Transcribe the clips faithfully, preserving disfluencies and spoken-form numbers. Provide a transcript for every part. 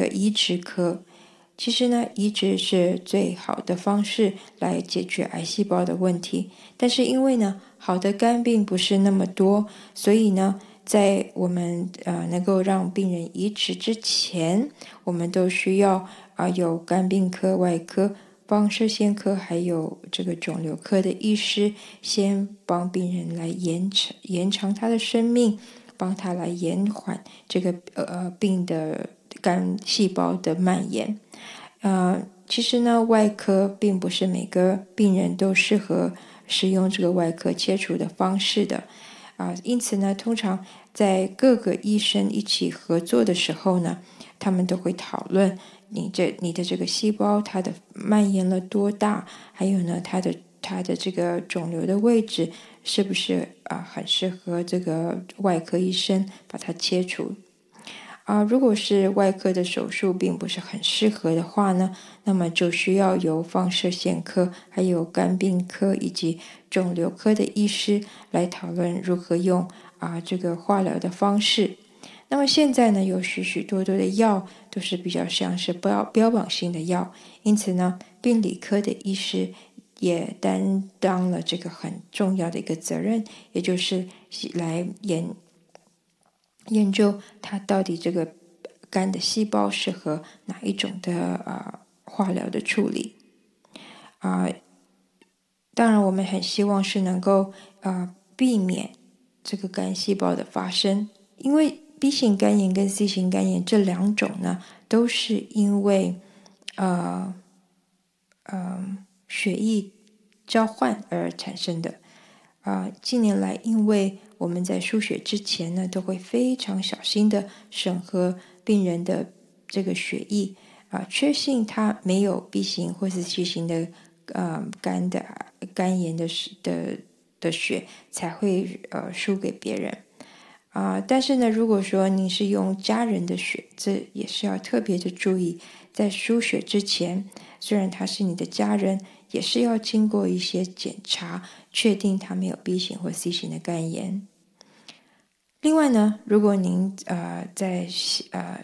移植科。其实呢，移植是最好的方式来解决癌细胞的问题。但是因为呢，好的肝病不是那么多，所以呢，在我们呃能够让病人移植之前，我们都需要啊、呃、有肝病科、外科、放射线科还有这个肿瘤科的医师，先帮病人来延长延长他的生命，帮他来延缓这个呃病的肝细胞的蔓延。呃，其实呢，外科并不是每个病人都适合使用这个外科切除的方式的，啊、呃，因此呢，通常在各个医生一起合作的时候呢，他们都会讨论你这你的这个细胞它的蔓延了多大，还有呢，它的它的这个肿瘤的位置是不是啊、呃、很适合这个外科医生把它切除。啊，如果是外科的手术并不是很适合的话呢，那么就需要由放射线科、还有肝病科以及肿瘤科的医师来讨论如何用啊这个化疗的方式。那么现在呢，有许许多多的药都是比较像是标标榜性的药，因此呢，病理科的医师也担当了这个很重要的一个责任，也就是来研。研究它到底这个肝的细胞适合哪一种的啊、呃、化疗的处理啊、呃。当然，我们很希望是能够啊、呃、避免这个肝细胞的发生，因为 B 型肝炎跟 C 型肝炎这两种呢，都是因为呃呃血液交换而产生的。啊、呃，近年来，因为我们在输血之前呢，都会非常小心的审核病人的这个血液啊、呃，确信他没有 B 型或是 C 型的呃肝的肝炎的的的血，才会呃输给别人啊、呃。但是呢，如果说你是用家人的血，这也是要特别的注意，在输血之前，虽然他是你的家人，也是要经过一些检查，确定他没有 B 型或 C 型的肝炎。另外呢，如果您呃在呃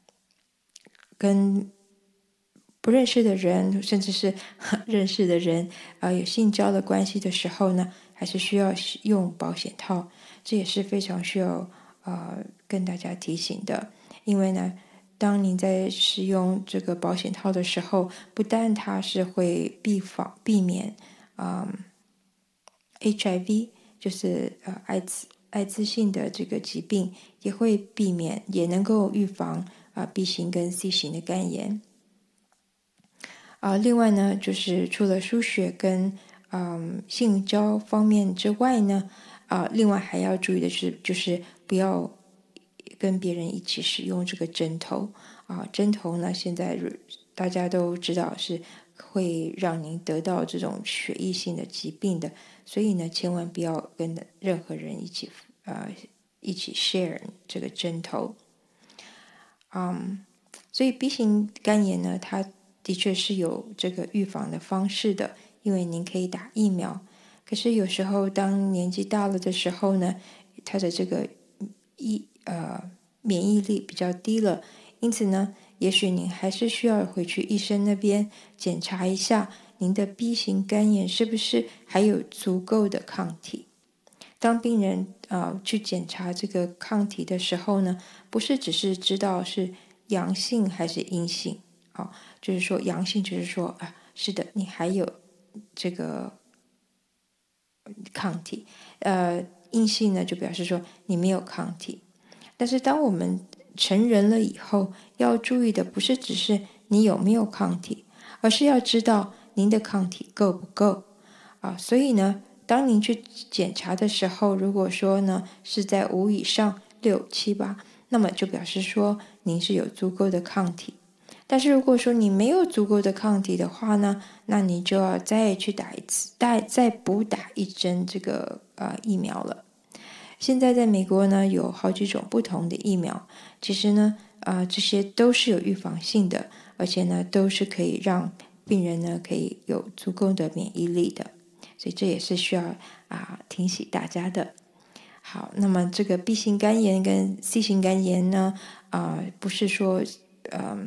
跟不认识的人，甚至是认识的人啊、呃、有性交的关系的时候呢，还是需要用保险套，这也是非常需要呃跟大家提醒的。因为呢，当您在使用这个保险套的时候，不但它是会避防避免啊、呃、H I V， 就是呃艾滋艾滋性的这个疾病，也会避免，也能够预防啊、呃、B 型跟 C 型的肝炎。啊、呃，另外呢，就是除了输血跟嗯性交方面之外呢，啊、呃，另外还要注意的是，就是不要跟别人一起使用这个针头啊、呃，针头呢，现在大家都知道是会让您得到这种血液性的疾病的，所以呢，千万不要跟任何人一起呃一起 share 这个针头。嗯，所以 B 型肝炎呢，它的确是有这个预防的方式的，因为您可以打疫苗。可是有时候当年纪大了的时候呢，他的这个疫呃免疫力比较低了，因此呢，也许您还是需要回去医生那边检查一下您的 B 型肝炎是不是还有足够的抗体。当病人啊、呃、去检查这个抗体的时候呢，不是只是知道是阳性还是阴性，啊、哦，就是说阳性就是说啊，是的，你还有这个抗体，呃，阴性呢就表示说你没有抗体。但是当我们成人了以后，要注意的不是只是你有没有抗体，而是要知道您的抗体够不够啊。所以呢，当您去检查的时候，如果说呢是在五以上、六、七、八，那么就表示说您是有足够的抗体。但是如果说你没有足够的抗体的话呢，那你就要再去打一次，再再补打一针这个呃疫苗了。现在在美国呢，有好几种不同的疫苗，其实呢，啊、呃，这些都是有预防性的，而且呢，都是可以让病人呢可以有足够的免疫力的，所以这也是需要啊、呃、提醒大家的。好，那么这个 B 型肝炎跟 C 型肝炎呢，啊、呃，不是说，嗯、呃，